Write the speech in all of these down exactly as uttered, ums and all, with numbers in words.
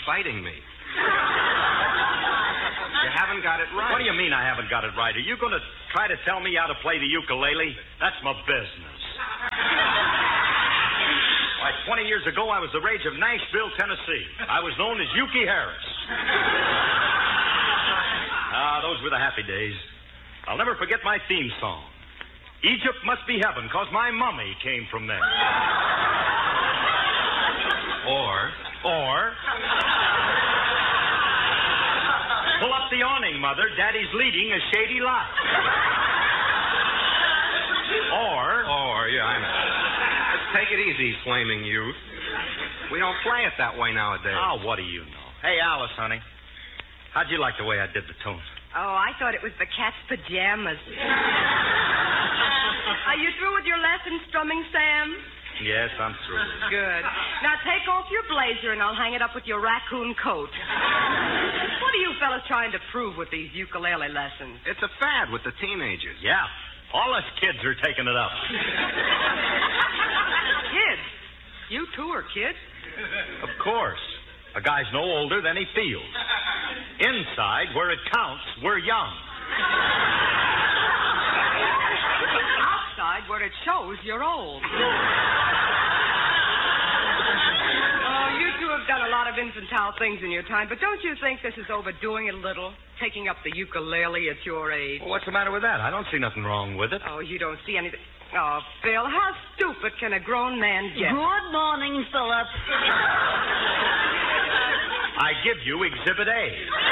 fighting me. You haven't got it right. What do you mean I haven't got it right? Are you going to try to tell me how to play the ukulele? That's my business. Why, twenty years ago, I was the rage of Nashville, Tennessee. I was known as Yukie Harris. Ah, those were the happy days. I'll never forget my theme song. Egypt must be heaven, because my mummy came from there. Or, or... Pull up the awning, Mother. Daddy's leading a shady life. Or... Or, yeah, I know. Let's take it easy, flaming youth. We don't play it that way nowadays. Oh, what do you know? Hey, Alice, honey. How'd you like the way I did the tune? Oh, I thought it was the cat's pajamas. Are you through with your lesson, strumming, Sam? Yes, I'm through. Good. Now take off your blazer and I'll hang it up with your raccoon coat. What are you fellas trying to prove with these ukulele lessons? It's a fad with the teenagers. Yeah. All us kids are taking it up. Kids? You two are kids? Of course. A guy's no older than he feels. Inside, where it counts, we're young. Outside, where it shows, you're old. Oh, you two have done a lot of infantile things in your time, but don't you think this is overdoing it a little? Taking up the ukulele at your age. Well, what's the matter with that? I don't see nothing wrong with it. Oh, you don't see anything. Oh, Phil, how stupid can a grown man get? Good morning, Philip. I give you Exhibit A.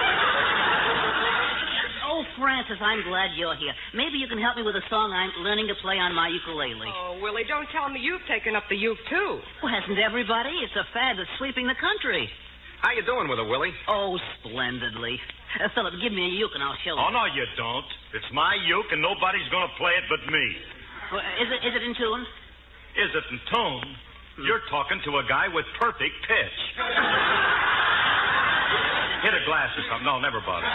Oh, Francis, I'm glad you're here. Maybe you can help me with a song I'm learning to play on my ukulele. Oh, Willie, don't tell me you've taken up the uke, too. Well, hasn't everybody? It's a fad that's sweeping the country. How you doing with it, Willie? Oh, splendidly. Uh, Philip, give me a uke and I'll show you. Oh, no, you don't. It's my uke, and nobody's going to play it but me. Well, is it is it in tune? Is it in tune? Hmm. You're talking to a guy with perfect pitch. Hit a glass or something. No, never bother.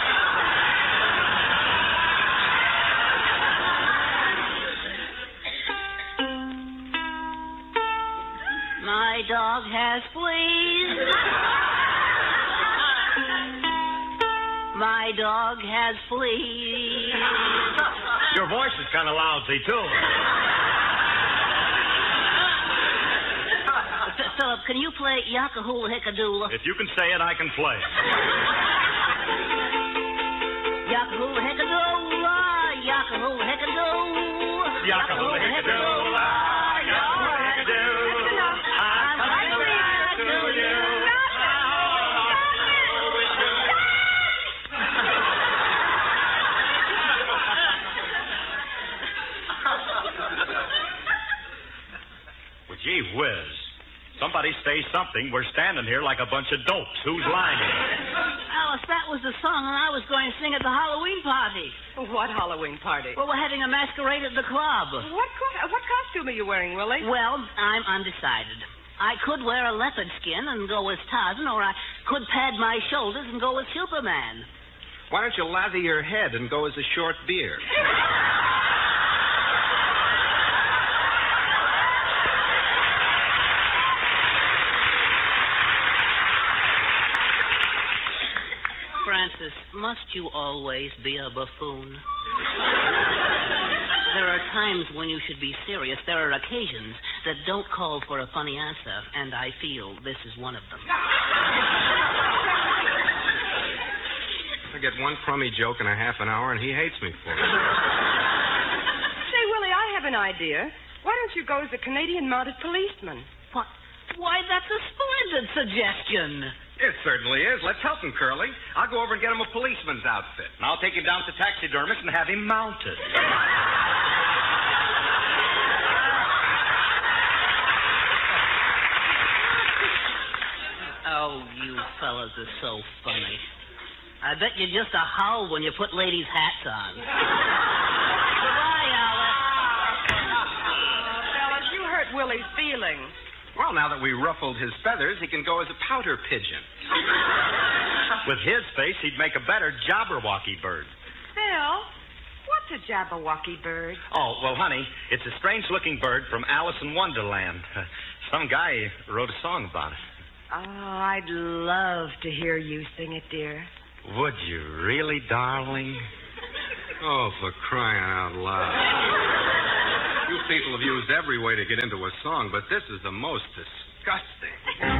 My dog has fleas. My dog has fleas. Your voice is kind of lousy, too. Philip, can you play Yakahula Hickadoola? If you can say it, I can play. Yakahula Hickadoola, Yakahula Hickadoola, Yakahula Hickadoola, Yakahula Hickadoola. I'm coming back to you. Well, gee whiz. Somebody say something. We're standing here like a bunch of dopes. Who's lining? Alice, that was the song and I was going to sing at the Halloween party. What Halloween party? Well, we're having a masquerade at the club. What co- what costume are you wearing, Willie? Well, I'm undecided. I could wear a leopard skin and go as Tarzan, or I could pad my shoulders and go as Superman. Why don't you lather your head and go as a short beard? Francis, must you always be a buffoon? There are times when you should be serious. There are occasions that don't call for a funny answer, and I feel this is one of them. I get one crummy joke in a half an hour, and he hates me for it. Say, Willie, I have an idea. Why don't you go as a Canadian mounted policeman? What? Why, that's a splendid suggestion. It certainly is. Let's help him, Curly. I'll go over and get him a policeman's outfit. And I'll take him down to taxidermist and have him mounted. Oh, you fellas are so funny. I bet you're just a howl when you put ladies' hats on. Goodbye, Alice. Oh, fellas, you hurt Willie's feelings. Well, now that we ruffled his feathers, he can go as a powder pigeon. With his face, he'd make a better Jabberwocky bird. Phil, what's a Jabberwocky bird? Oh, well, honey, it's a strange-looking bird from Alice in Wonderland. Some guy wrote a song about it. Oh, I'd love to hear you sing it, dear. Would you really, darling? Oh, for crying out loud. You people have used every way to get into a song, but this is the most disgusting.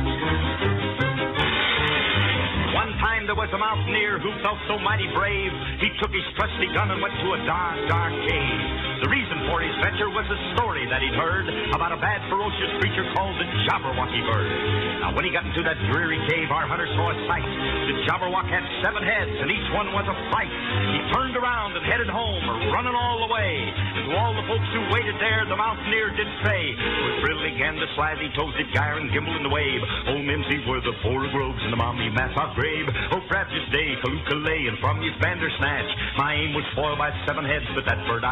One time there was a mountaineer who felt so mighty brave, he took his trusty gun and went to a dark, dark cave. The reason for his venture was a story that he'd heard about a bad, ferocious creature called the Jabberwocky bird. Now, when he got into that dreary cave, our hunter saw a sight. The Jabberwock had seven heads, and each one was a fright. He turned around and headed home, running all the way. And to all the folks who waited there, the mountaineer did say, with Brillig and the Slithy, Toesy, Gyre, and Gimble in the wave, oh, Mimsy were the Four Groves, and the Mommy Massot Grabe. Oh, Frabjous Day, Kalookalay, and from his Bandersnatch. My aim was spoiled by seven heads, but that bird I